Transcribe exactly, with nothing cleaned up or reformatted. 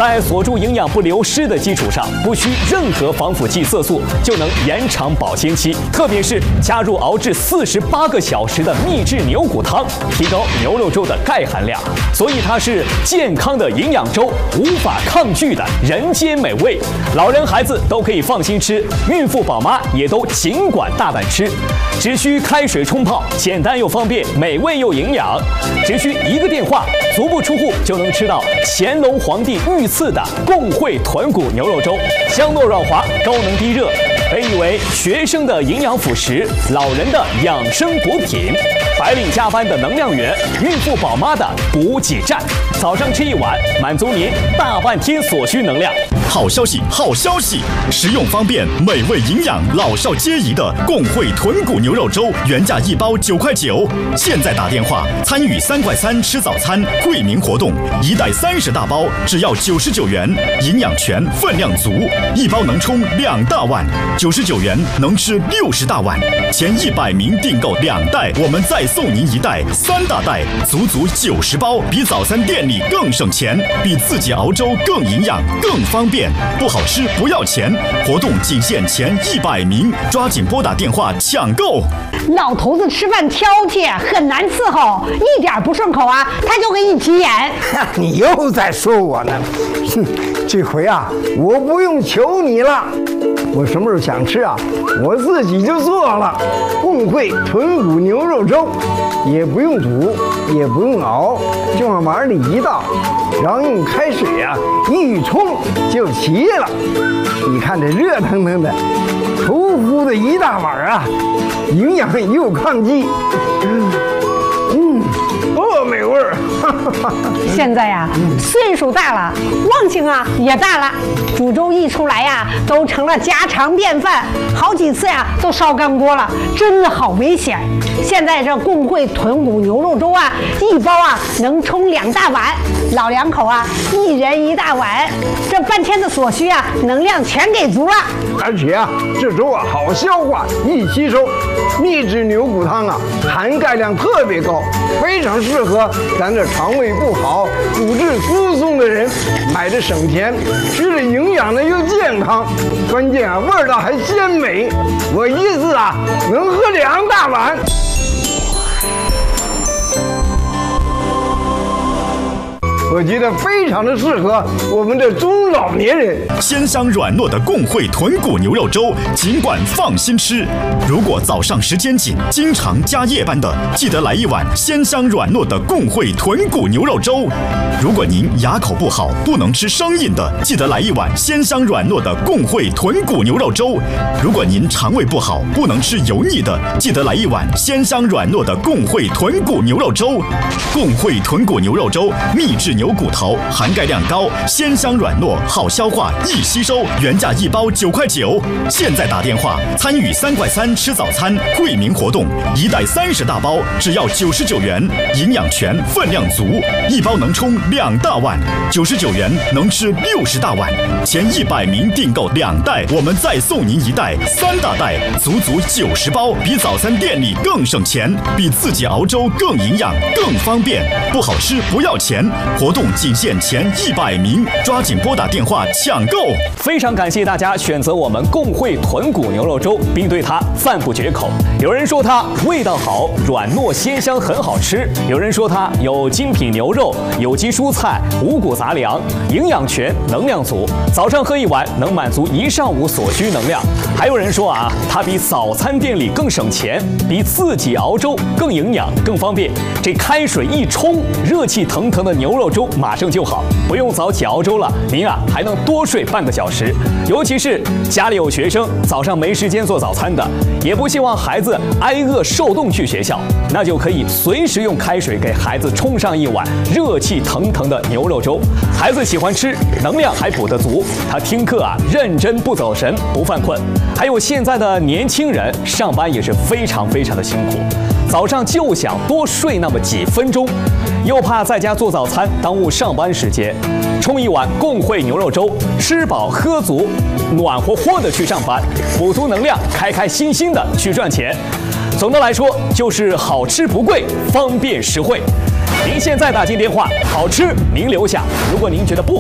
在锁住营养不流失的基础上，不需任何防腐剂色素就能延长保鲜期。特别是加入熬制四十八个小时的秘制牛骨汤，提高牛肉粥的钙含量，所以它是健康的营养粥，无法抗拒的人间美味。老人孩子都可以放心吃，孕妇宝妈也都尽管大胆吃，只需开水冲泡，简单又方便，美味又营养。只需一个电话，足不出户就能吃到乾隆皇帝御赐的共惠豚骨牛肉粥，香糯软滑，高能低热，被誉为学生的营养辅食，老人的养生补品，白领加班的能量源，孕妇宝妈的补给站。早上吃一碗，满足您大半天所需能量。 好消息，好消息！实用方便、美味营养、老少皆宜的共惠豚骨牛肉粥，原价一包九块九，现在打电话参与三块三吃早餐惠民活动，一袋三十大包只要九十九元，营养全，分量足，一包能冲两大碗，九十九元能吃六十大碗。前一百名订购两袋，我们再送您一袋三大袋，足足九十包，比早餐店里更省钱，比自己熬粥更营养、更方便。不好吃不要钱，活动仅限前一百名，抓紧拨打电话抢购。 老头子吃饭挑剔，很难伺候，一点不顺口啊，他就给你急眼。 你又在说我呢？哼，这回啊，我不用求你了，我什么时候想吃啊，我自己就做了。共惠豚骨牛肉粥，也不用煮，也不用熬，就往碗里一倒，然后用开水啊一冲就齐了。你看这热腾腾的、稠乎的一大碗啊，营养又抗击，嗯，多美味儿！ 现在呀、啊，岁数大了，忘性啊也大了，煮粥一出来呀、啊，都成了家常便饭，好几次呀、啊、都烧干锅了，真的好危险。现在这共惠豚骨牛肉粥啊，一包啊能冲两大碗，老两口啊一人一大碗，这半天的所需啊能量全给足了。 而且啊，这粥啊好消化，易吸收，秘制牛骨汤啊含钙量特别高，非常适合咱这肠胃不好、骨质疏松的人，买着省钱，吃着营养的又健康，关键啊味道还鲜美。我一次啊能喝两大碗。我觉得非常的适合我们的中老年人。 鲜香软糯的共惠豚骨牛肉粥，尽管放心吃。如果早上时间紧，经常加夜班的，记得来一碗鲜香软糯的共惠豚骨牛肉粥。如果您牙口不好，不能吃生硬的，记得来一碗鲜香软糯的共惠豚骨牛肉粥。如果您肠胃不好，不能吃油腻的，记得来一碗鲜香软糯的共惠豚骨牛肉粥。共惠豚骨牛肉粥，秘制牛骨头，含钙量高，鲜香软糯，好消化，易吸收，原价一包九块九，现在打电话参与三块三吃早餐惠民活动，一袋三十大包只要九十九元，营养全，分量足，一包能冲两大碗，九十九元能吃六十大碗，前一百名订购两袋，我们再送您一袋三大袋，足足九十包，比早餐店里更省钱，比自己熬粥更营养，更方便，不好吃不要钱，活动仅限前一百名，抓紧拨打电话抢购。 非常感谢大家选择我们共惠豚骨牛肉粥，并对它赞不绝口。有人说它味道好，软糯鲜香，很好吃；有人说它有精品牛肉、有机蔬菜、五谷杂粮，营养全，能量足。早上喝一碗能满足一上午所需能量。还有人说啊，它比早餐店里更省钱，比自己熬粥更营养、更方便。这开水一冲，热气腾腾的牛肉粥马上就好，不用早起熬粥了，您啊还能多睡半个小时。尤其是家里有学生，早上没时间做早餐的，也不希望孩子挨饿受冻去学校，那就可以随时用开水给孩子冲上一碗热气腾腾的牛肉粥。孩子喜欢吃，能量还补得足，他听课啊认真不走神，不犯困。还有现在的年轻人上班也是非常非常的辛苦，早上就想多睡那么几分钟，又怕在家做早餐耽误上班时间，冲一碗共惠牛肉粥，吃饱喝足，暖和和的去上班，补足能量，开开心心的去赚钱。总的来说，就是好吃不贵，方便实惠。您现在打进电话，好吃您留下，如果您觉得不